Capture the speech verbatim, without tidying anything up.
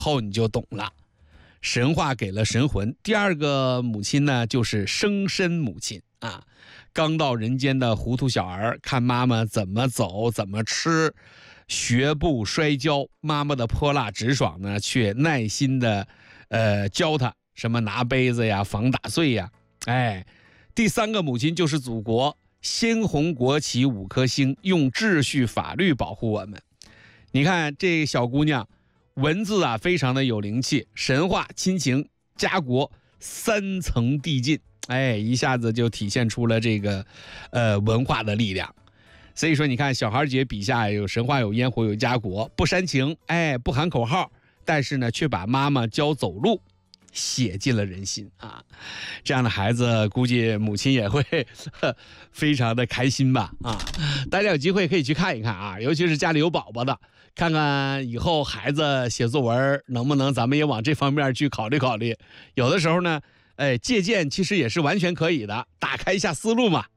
后你就懂了。神话给了神魂。第二个母亲呢，就是生身母亲啊，刚到人间的糊涂小儿，看妈妈怎么走怎么吃，学步摔跤，妈妈的泼辣直爽呢，却耐心的呃教他什么拿杯子呀，防打碎呀。哎，第三个母亲就是祖国，鲜红国旗五颗星，用秩序法律保护我们。你看这小姑娘文字啊非常的有灵气，神话、亲情、家国三层递进，哎，一下子就体现出了这个呃文化的力量。所以说你看小孩节笔下有神话，有烟火，有家国，不煽情，哎，不喊口号，但是呢却把妈妈教走路写进了人心啊！这样的孩子估计母亲也会非常的开心吧啊！大家有机会可以去看一看啊，尤其是家里有宝宝的，看看以后孩子写作文能不能咱们也往这方面去考虑考虑。有的时候呢，哎，借鉴其实也是完全可以的，打开一下思路嘛。